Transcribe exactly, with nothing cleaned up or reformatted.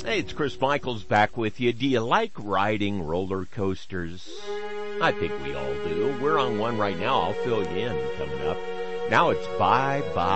Hey, it's Chris Michaels back with you. Do you like riding roller coasters? I think we all do. We're on one right now. I'll fill you in coming up. Now it's Bye Bye